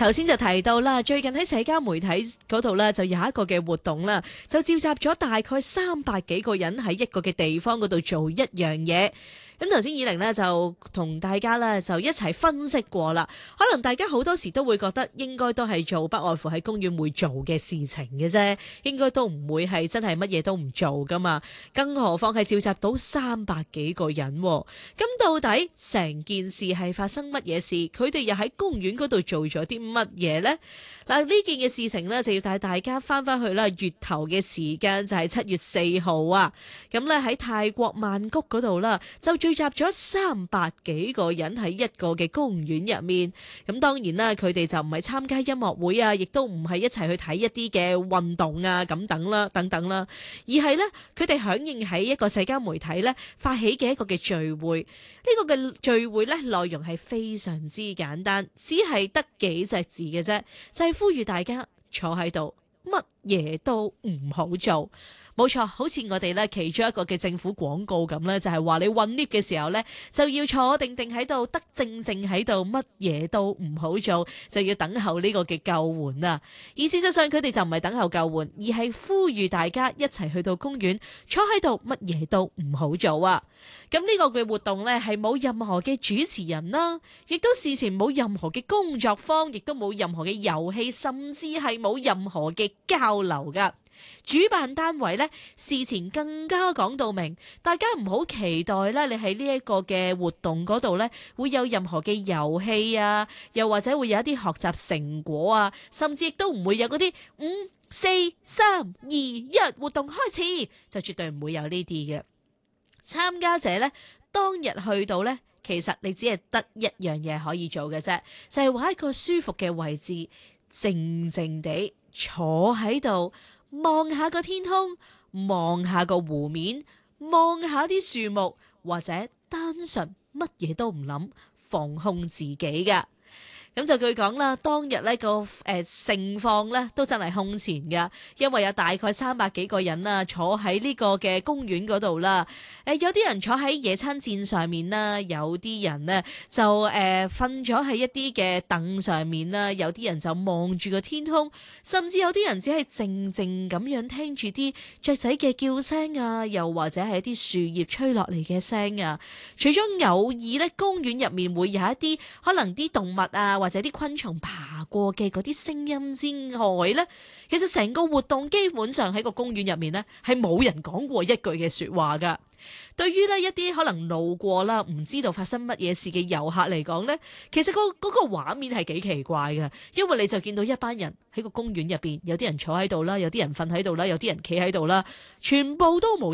頭先就提到啦，最近喺社交媒體嗰度咧就有一個嘅活動啦，就召集咗大概300幾個人喺一個嘅地方嗰度做一樣嘢。咁頭先以玲呢，就同大家咧就一齊分析過啦，可能大家好多時都會覺得應該都係做不外乎喺公園會做嘅事情嘅啫，應該都唔會係真係乜嘢都唔做噶嘛，更何況係召集到300幾個人。咁到底成件事係發生乜嘢事？佢哋又喺公園嗰度做咗啲乜嘢呢？嗱，呢件嘅事情呢，就要帶大家翻去啦，月頭嘅時間就係7月4號啊。咁咧喺泰國曼谷嗰度啦，就聚集咗300幾個人喺一個嘅公園入面。咁當然啦，佢哋就唔係參加音樂會啊，亦都唔係一齊去睇一啲嘅運動啊咁等等啦，而係咧佢哋響應喺一個社交媒體咧發起嘅一個嘅聚會。呢個嘅聚會咧內容係非常之簡單，只係得幾隻字嘅啫，就係呼籲大家坐喺度，乜嘢都唔好做。冇錯，好似我哋咧其中一個嘅政府廣告咁咧，就係話你搵 lift 嘅時候咧，就要坐定定喺度，得正喺度，乜嘢都唔好做，就要等候呢個嘅救援啊！而事實上佢哋就唔係等候救援，而係呼籲大家一齊去到公園坐喺度，乜嘢都唔好做啊！咁呢個嘅活動咧係冇任何嘅主持人啦，亦都事前冇任何嘅工作坊，亦都冇任何嘅遊戲，甚至係冇任何嘅交流噶。主辦單位咧事前更加講到明，大家唔好期待咧，你喺呢一個嘅活動嗰度咧會有任何嘅遊戲啊，又或者會有一啲學習成果啊，甚至亦都唔會有嗰啲5、4、3、2、1活動開始，就絕對唔會有呢啲嘅。參加者咧當日去到咧，其實你只係得一樣嘢可以做嘅啫，就係揾一個舒服嘅位置，靜靜地坐喺度。望下個天空，望下個湖面，望下啲樹木，或者單純乜嘢都唔諗，放空自己㗎。咁就據講啦，當日呢個盛況呢都真係空前噶，因為有大概300幾個人啦，坐喺呢個嘅公園嗰度啦。有啲人坐喺野餐墊上面啦，有啲人呢就瞓咗喺一啲嘅凳上面啦，有啲人就望住個天空，甚至有啲人只係靜靜咁樣聽住啲雀仔嘅叫聲啊，又或者係一啲樹葉吹落嚟嘅聲啊。除咗偶爾呢，公園入面會有一啲可能啲動物啊，或者啲昆蟲爬過嘅嗰啲聲音之外呢，其實成個活動基本上喺個公園入面呢，係冇人講過一句嘅說話噶。對於呢一啲可能路過啦，唔知道發生乜嘢事嘅遊客嚟講呢，其實嗰個畫面係幾奇怪嘅，因為你就見到一班人喺個公園入邊，有啲人坐喺度啦，有啲人瞓喺度啦，有啲人企喺度啦，全部都冇